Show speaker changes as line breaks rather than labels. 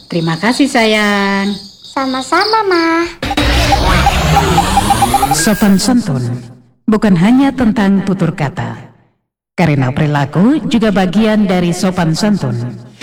Terima kasih sayang.
Sama-sama, Ma.
Sopan santun bukan hanya tentang tutur kata, karena perilaku juga bagian dari sopan santun.